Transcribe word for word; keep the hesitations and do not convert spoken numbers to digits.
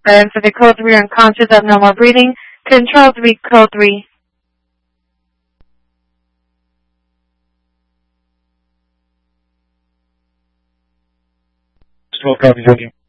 And for the code three, unconscious abnormal breathing. Control three, code three. twelve, copy, thank you.